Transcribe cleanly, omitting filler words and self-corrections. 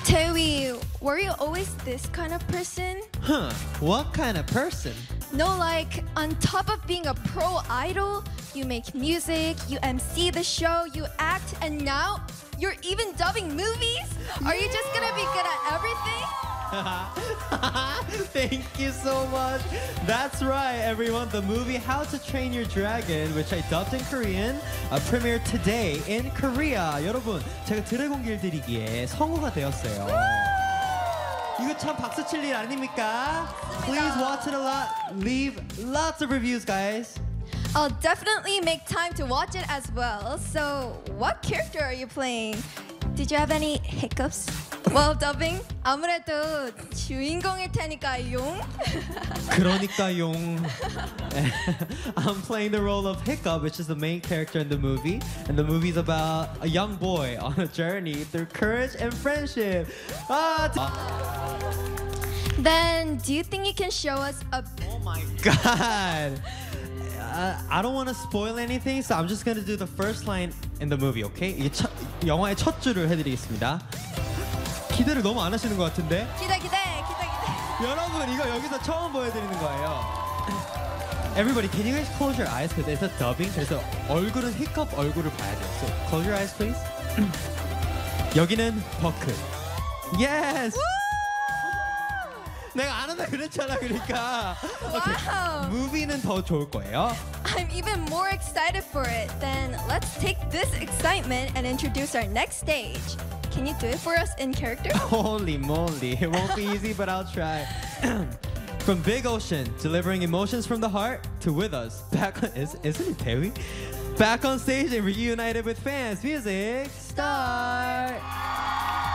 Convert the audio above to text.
Taewi, were you always this kind of person? Huh, what kind of person? No, like on top of being a pro idol, you make music, you MC the show, you act, and now you're even dubbing movies? Are you just gonna be good at everything? Thank you so much. That's right, everyone. The movie How to Train Your Dragon, which I dubbed in Korean, premiered today in Korea. 여러분, 제가 드래곤 길들이기에 성우가 되었어요. 이거 참 박수 칠 일 아닙니까? Please watch it a lot. Leave lots of reviews, guys. I'll definitely make time to watch it as well. So, what character are you playing? Did you have any hiccups while dubbing? 아무래도 주인공일 테니까요. 그러니까요. I'm playing the role of Hiccup, which is the main character in the movie. And the movie's about a young boy on a journey through courage and friendship. Then, do you think you can show us a... Oh my god. I don't want to spoil anything, so I'm just gonna do the first line in the movie, okay? 이게 영화의 첫 줄을 해드리겠습니다. 기대를 너무 안 하시는 것 같은데? 기대. 여러분, 이거 여기서 처음 보여드리는 거예요. Everybody, can you guys close your eyes? Because it's a dubbing. 그래서 얼굴은 Hiccup 얼굴을 봐야 돼요. So close your eyes, please. 여기는 버크. Yes. 내가 안 한다 그랬잖아, 그러니까. Wow. 무비는 더 좋을 거예요. I'm even more excited for it. Then let's take this excitement and introduce our next stage. Can you do it for us in character? Holy moly, it won't be easy, but I'll try. From Big Ocean, delivering emotions from the heart, to With Us, back on, isn't it Taewi? Back on stage and reunited with fans. Music, start!